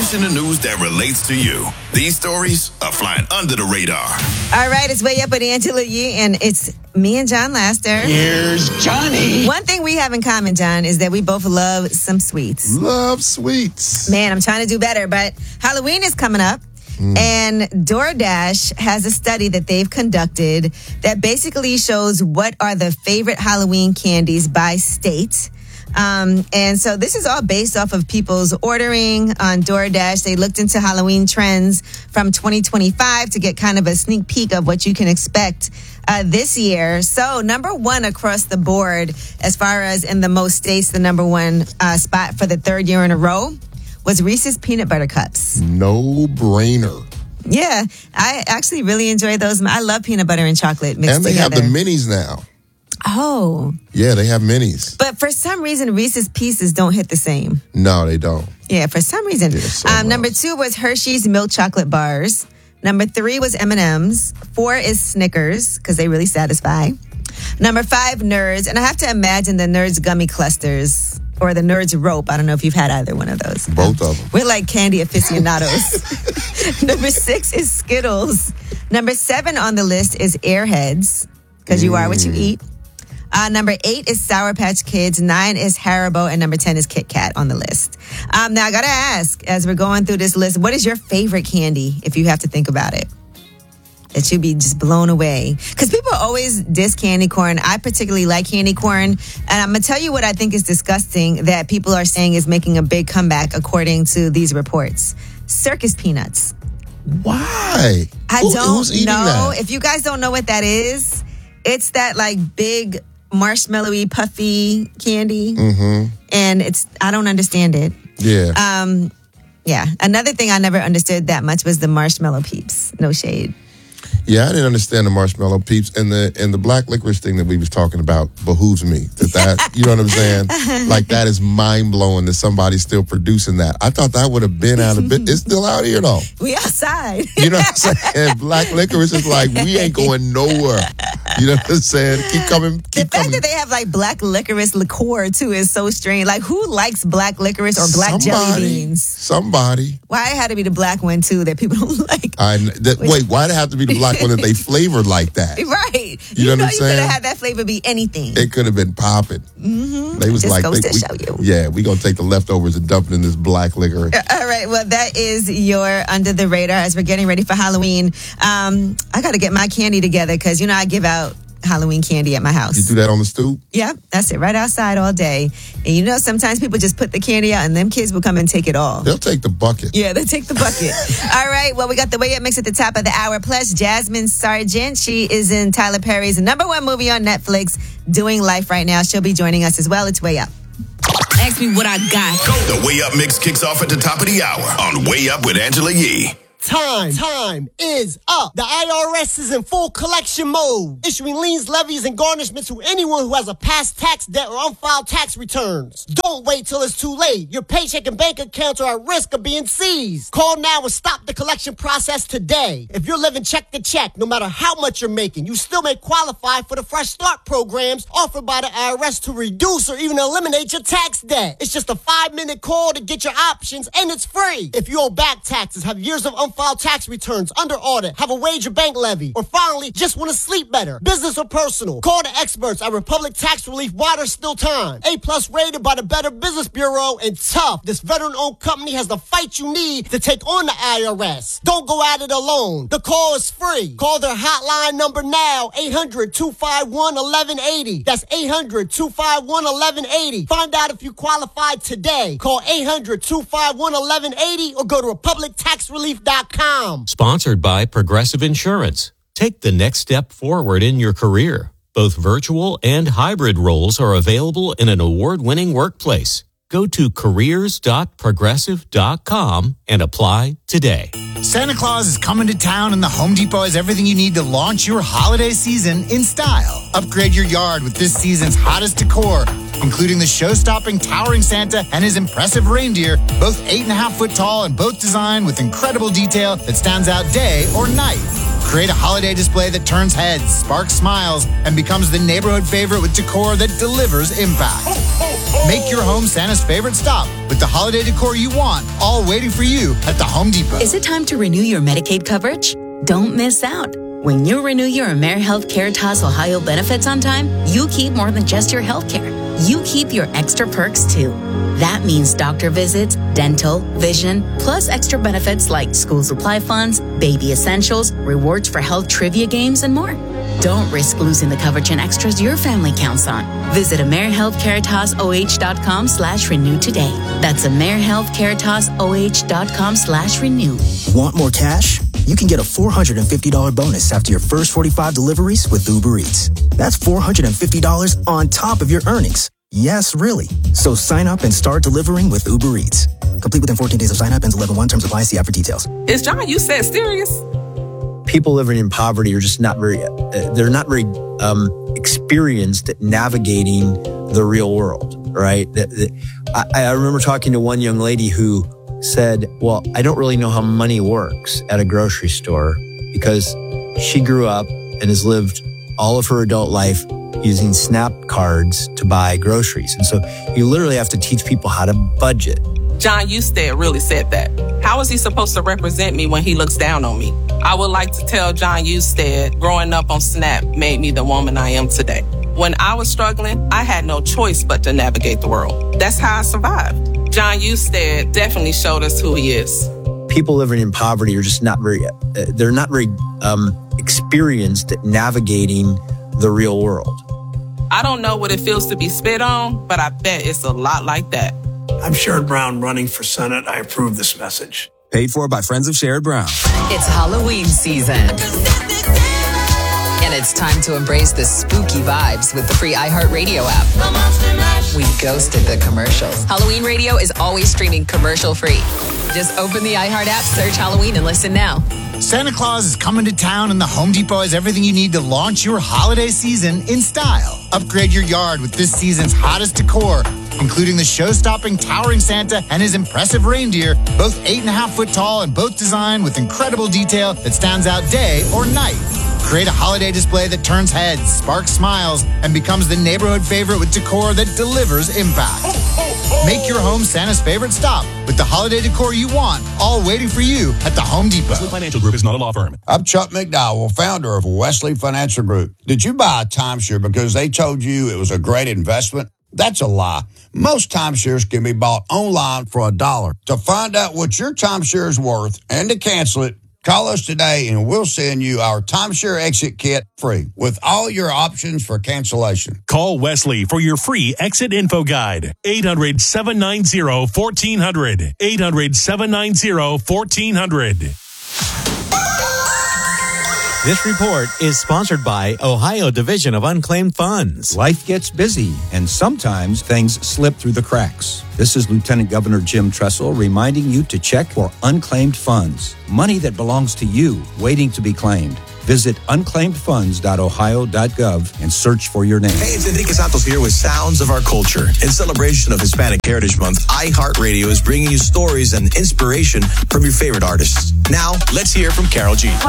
stories in the news that relates to you. These stories are flying under the radar. All right, it's Way Up with Angela Yee, and it's me and John Laster. Here's Johnny. One thing we have in common, John, is that we both love some sweets. Love sweets. Man, I'm trying to do better, but Halloween is coming up. And DoorDash has a study that they've conducted that basically shows what are the favorite Halloween candies by state. And so this is all based off of people's ordering on DoorDash. They looked into Halloween trends from 2025 to get kind of a sneak peek of what you can expect this year. So number one across the board, as far as in the most states, the number one spot for the third year in a row was Reese's Peanut Butter Cups. No brainer. Yeah, I actually really enjoy those. I love peanut butter and chocolate mixed And they together. have the minis now. Oh. Yeah, they have minis. But for some reason, Reese's Pieces don't hit the same. No, they don't. Yeah, for some reason. Number 2 was Hershey's Milk Chocolate Bars. Number 3 was M&M's. 4 is Snickers, because they really satisfy. Number 5, Nerds. And I have to imagine the Nerds Gummy Clusters or the Nerds Rope. I don't know if you've had either one of those. Both of them. We're like candy aficionados. Number 6 is Skittles. Number 7 on the list is Airheads, because you are what you eat. Number 8 is Sour Patch Kids. 9 is Haribo. And number 10 is Kit Kat on the list. Now, I got to ask, as we're going through this list, what is your favorite candy, if you have to think about it? That you'd be just blown away. Because people always diss candy corn. I particularly like candy corn. And I'm going to tell you what I think is disgusting that people are saying is making a big comeback according to these reports. Circus peanuts. Why? Who's eating know. that? If you guys don't know what that is, it's that like big marshmallowy puffy candy. Mm-hmm. And I don't understand it. Yeah. Yeah. Another thing I never understood that much was the marshmallow peeps. No shade. Yeah, I didn't understand the marshmallow peeps and the black licorice thing that we was talking about behooves me. That you know what I'm saying? Like that is mind blowing that somebody's still producing that. I thought that would have been out of bit. It's still out here though. We outside. You know what I'm saying? Black licorice is like we ain't going nowhere. You know what I'm saying? Keep coming. The fact that they have like black licorice liqueur too is so strange. Like who likes black licorice or black jelly beans? Somebody. Why it had to be the black one too that people don't like? Wait, why'd it have to be the black one that they flavored like that? Right. You know what I'm saying? You could have had that flavor be anything. It could have been popping. Mm-hmm. They was just like, goes to show you. Yeah, we gonna take the leftovers and dump it in this black liquor. All right. Well, that is your Under the Radar as we're getting ready for Halloween. I got to get my candy together because I give out Halloween candy at my house. You do that on the stoop? Yeah, that's it. Right outside all day. And sometimes people just put the candy out and them kids will come and take it all. They'll take the bucket. Yeah, they'll take the bucket. All right. Well, we got the Way Up mix at the top of the hour. Plus, Jasmine Sargent. She is in Tyler Perry's #1 movie on Netflix, Doing Life right now. She'll be joining us as well. It's Way Up. Ask me what I got. The Way Up mix kicks off at the top of the hour on Way Up with Angela Yee. Time is up. The IRS is in full collection mode, issuing liens, levies, and garnishments to anyone who has a past tax debt or unfiled tax returns. Don't wait till it's too late. Your paycheck and bank accounts are at risk of being seized. Call now and stop the collection process today. If you're living check to check, no matter how much you're making, you still may qualify for the Fresh Start programs offered by the IRS to reduce or even eliminate your tax debt. It's just a 5-minute call to get your options, and it's free. If you owe back taxes, have years of unfiled tax returns, under audit, have a wage or bank levy, or finally just want to sleep better, business or personal, call the experts at Republic Tax Relief while there's still time. A+ rated by the Better Business Bureau, and tough. This veteran-owned company has the fight you need to take on the IRS. Don't go at it alone. The call is free. Call their hotline number now, 800-251-1180. That's 800-251-1180. Find out if you qualify today. Call 800-251-1180 or go to republictaxrelief.com. Sponsored by Progressive Insurance. Take the next step forward in your career. Both virtual and hybrid roles are available in an award-winning workplace. Go to careers.progressive.com and apply today. Santa Claus is coming to town, and the Home Depot has everything you need to launch your holiday season in style. Upgrade your yard with this season's hottest decor, including the show-stopping towering Santa and his impressive reindeer, both 8.5 foot tall and both designed with incredible detail that stands out day or night. Create a holiday display that turns heads, sparks smiles, and becomes the neighborhood favorite with decor that delivers impact. Make your home Santa's favorite stop with the holiday decor you want, all waiting for you at the Home Depot. Is it time to renew your Medicaid coverage? Don't miss out. When you renew your AmeriHealth Caritas Ohio benefits on time, you keep more than just your health care. You keep your extra perks too. That means doctor visits, dental, vision, plus extra benefits like school supply funds, baby essentials, rewards for health trivia games, and more. Don't risk losing the coverage and extras your family counts on. Visit AmeriHealthCaritasoh.com/renew today. That's AmeriHealthCaritasoh.com/renew. Want more cash? You can get a $450 bonus after your first 45 deliveries with Uber Eats. That's $450 on top of your earnings. Yes, really. So sign up and start delivering with Uber Eats. Complete within 14 days of sign up. Ends 11/1. Terms apply. See app for details. Is John, you said serious? People living in poverty are just not very, they're not very experienced at navigating the real world, right? I remember talking to one young lady who said, well, I don't really know how money works at a grocery store because she grew up and has lived all of her adult life using SNAP cards to buy groceries. And so you literally have to teach people how to budget. John Husted really said that. How is he supposed to represent me when he looks down on me? I would like to tell John Husted, growing up on SNAP made me the woman I am today. When I was struggling, I had no choice but to navigate the world. That's how I survived. John Husted definitely showed us who he is. People living in poverty are just not very, they're not very experienced at navigating the real world. I don't know what it feels to be spit on, but I bet it's a lot like that. I'm Sherrod Brown running for Senate. I approve this message. Paid for by friends of Sherrod Brown. It's Halloween season. And it's time to embrace the spooky vibes with the free iHeartRadio app. We ghosted the commercials. Halloween radio is always streaming commercial free. Just open the iHeart app, search Halloween, and listen now. Santa Claus is coming to town, and the Home Depot has everything you need to launch your holiday season in style. Upgrade your yard with this season's hottest decor, including the show-stopping towering Santa and his impressive reindeer, both 8.5 foot tall and both designed with incredible detail that stands out day or night. Create a holiday display that turns heads, sparks smiles, and becomes the neighborhood favorite with decor that delivers impact. Make your home Santa's favorite stop with the holiday decor you want, all waiting for you at the Home Depot. Wesley Financial Group is not a law firm. I'm Chuck McDowell, founder of Wesley Financial Group. Did you buy a timeshare because they told you it was a great investment? That's a lie. Most timeshares can be bought online for $1. To find out what your timeshare is worth and to cancel it, call us today and we'll send you our timeshare exit kit free with all your options for cancellation. Call Wesley for your free exit info guide. 800-790-1400. 800-790-1400. This report is sponsored by Ohio Division of Unclaimed Funds. Life gets busy, and sometimes things slip through the cracks. This is Lieutenant Governor Jim Tressel reminding you to check for unclaimed funds, money that belongs to you, waiting to be claimed. Visit unclaimedfunds.ohio.gov and search for your name. Hey, it's Enrique Santos here with Sounds of Our Culture. In celebration of Hispanic Heritage Month, iHeartRadio is bringing you stories and inspiration from your favorite artists. Now, let's hear from Carol G.